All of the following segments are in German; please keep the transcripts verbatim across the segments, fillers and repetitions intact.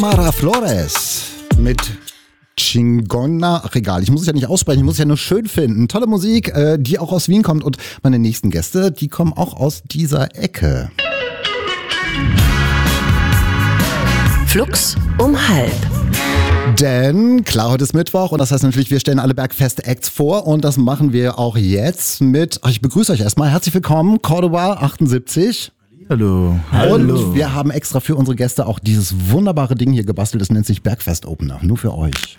Mara Flores mit Chingona. Ach egal, ich muss es ja nicht aussprechen, ich muss es ja nur schön finden. Tolle Musik, äh, die auch aus Wien kommt und meine nächsten Gäste, die kommen auch aus dieser Ecke. Flux um halb. Denn klar, heute ist Mittwoch und das heißt natürlich, wir stellen alle Bergfest-Acts vor und das machen wir auch jetzt mit, ach, ich begrüße euch erstmal, herzlich willkommen, Cordoba achtundsiebzig. Hallo. Und Hallo. wir haben extra für unsere Gäste auch dieses wunderbare Ding hier gebastelt, das nennt sich Bergfest Opener, nur für euch.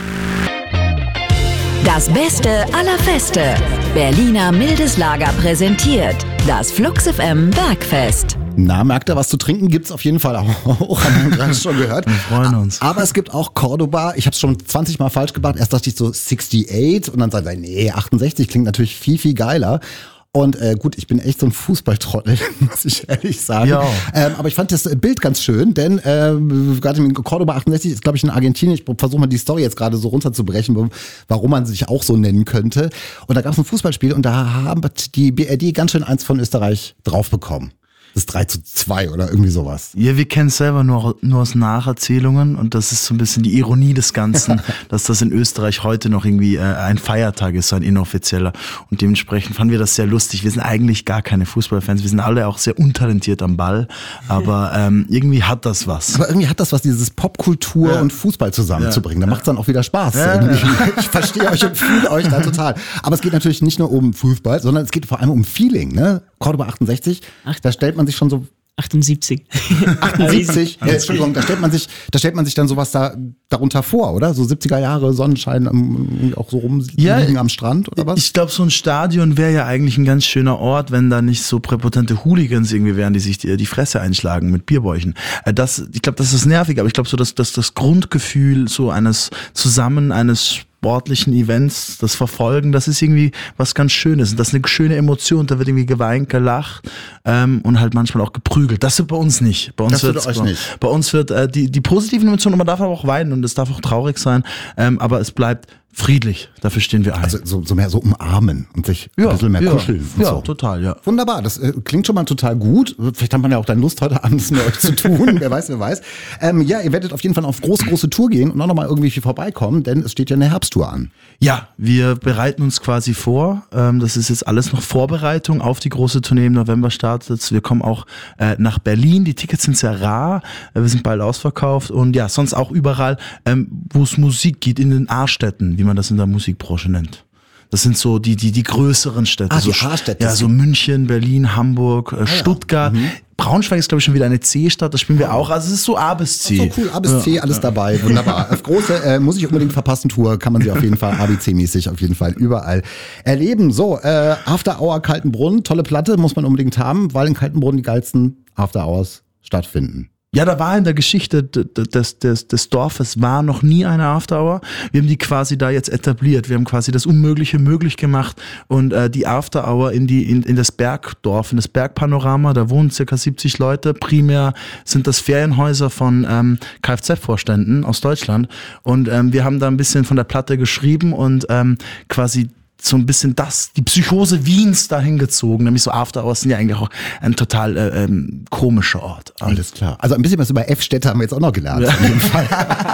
Das Beste aller Feste. Berliner Mildes Lager präsentiert das Flux F M Bergfest. Na, merkt ihr, was zu trinken gibt's auf jeden Fall auch, haben wir gerade schon gehört. Wir freuen uns. Aber es gibt auch Cordoba, ich habe es schon zwanzig Mal falsch gemacht, erst dachte ich so achtundachtzig und dann sagt er, nee, achtundsechzig klingt natürlich viel, viel geiler. Und äh, gut, ich bin echt so ein Fußballtrottel, muss ich ehrlich sagen. Ja. Ähm, aber ich fand das Bild ganz schön, denn äh, gerade in Cordoba achtundsechzig ist, glaube ich, in Argentinien. Ich versuche mal die Story jetzt gerade so runterzubrechen, warum man sich auch so nennen könnte. Und da gab es ein Fußballspiel und da haben die B R D ganz schön eins von Österreich drauf bekommen. Das ist drei zu zwei oder irgendwie sowas. Ja, wir kennen es selber nur, nur aus Nacherzählungen und das ist so ein bisschen die Ironie des Ganzen, dass das in Österreich heute noch irgendwie äh, ein Feiertag ist, so ein inoffizieller. Und dementsprechend fanden wir das sehr lustig. Wir sind eigentlich gar keine Fußballfans, wir sind alle auch sehr untalentiert am Ball, aber ähm, irgendwie hat das was. Aber irgendwie hat das was, dieses Popkultur Ja. und Fußball zusammenzubringen. Da Ja. macht es dann auch wieder Spaß. Ja, irgendwie. ja. Ich verstehe euch und fühle euch da total. Aber es geht natürlich nicht nur um Fußball, sondern es geht vor allem um Feeling. Ne? Cordoba achtundsechzig, da stellt man sich schon so achtundsiebzig. achtundsiebzig, ja, Entschuldigung, da stellt man sich, da stellt man sich dann sowas da darunter vor, oder? So siebziger Jahre, Sonnenschein, ähm, auch so rumliegen Ja, am Strand oder was? Ich glaube, so ein Stadion wäre ja eigentlich ein ganz schöner Ort, wenn da nicht so präpotente Hooligans irgendwie wären, die sich die, die Fresse einschlagen mit Bierbäuchen. Äh, Das, ich glaube, das ist nervig, aber ich glaube so, dass, dass das Grundgefühl so eines Zusammen, eines sportlichen Events, das Verfolgen, das ist irgendwie was ganz Schönes. Und das ist eine schöne Emotion. Da wird irgendwie geweint, gelacht ähm, und halt manchmal auch geprügelt. Das wird bei uns nicht. Bei uns Das wird wird's- euch bei, nicht. Bei uns wird äh, die, die positiven Emotionen, man darf aber auch weinen und es darf auch traurig sein, ähm, aber es bleibt friedlich. Dafür stehen wir ein. Also so, so mehr so umarmen und sich ein bisschen mehr ja, kuscheln und ja, so. total, ja. Wunderbar, das äh, klingt schon mal total gut. Vielleicht hat man ja auch dann Lust, heute Abend mit euch zu tun. Wer weiß, wer weiß. Ähm, ja, ihr werdet auf jeden Fall auf große, große Tour gehen und auch nochmal irgendwie vorbeikommen, denn es steht ja eine Herbsttour an. Ja, wir bereiten uns quasi vor. Ähm, das ist jetzt alles noch Vorbereitung auf die große Tournee im November startet. Wir kommen auch äh, nach Berlin. Die Tickets sind sehr rar. Äh, wir sind bald ausverkauft und ja, sonst auch überall, ähm, wo es Musik geht, in den A-Städten, wie man das in der Musikbranche nennt. Das sind so die die die größeren Städte. Ah, die so, A-Städte. Ja, so München, Berlin, Hamburg, äh, Stuttgart. Braunschweig ist, glaube ich, schon wieder eine C-Stadt. Da spielen wir auch. Also es ist so A bis C. So cool, A bis C, alles dabei, wunderbar. Auf große, äh, muss ich unbedingt verpassen, Tour, kann man sie auf jeden Fall A B C-mäßig auf jeden Fall überall erleben. So, äh, After Hour Kaltenbrunn, tolle Platte, muss man unbedingt haben, weil in Kaltenbrunn die geilsten After Hours stattfinden. Ja, da war in der Geschichte d- d- des, des, des Dorfes war noch nie eine After Hour. Wir haben die quasi da jetzt etabliert. Wir haben quasi das Unmögliche möglich gemacht und äh, die After Hour in die in, in das Bergdorf, in das Bergpanorama. Da wohnen circa siebzig Leute. Primär sind das Ferienhäuser von ähm, Kfz-Vorständen aus Deutschland und ähm, wir haben da ein bisschen von der Platte geschrieben und ähm, quasi so ein bisschen das, die Psychose Wiens dahin gezogen, nämlich so After Hours sind ja eigentlich auch ein total äh, ähm, komischer Ort. Alles klar. Also ein bisschen was über F-Städte haben wir jetzt auch noch gelernt. Auf jeden Fall.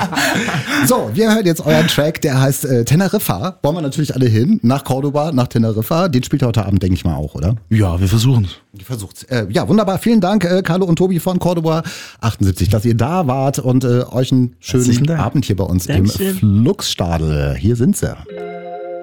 So, wir hören jetzt euren Track, der heißt äh, Teneriffa. Wollen wir natürlich alle hin, nach Cordoba, nach Teneriffa. Den spielt ihr heute Abend, denke ich mal auch, oder? Ja, wir versuchen es. Ich versucht's. Äh, ja, wunderbar. Vielen Dank, äh, Carlo und Tobi von Cordoba achtundsiebzig, dass ihr da wart und äh, euch einen schönen Herzlichen Dank. Abend hier bei uns Dankeschön. im Fluxstadel. Hier sind sie.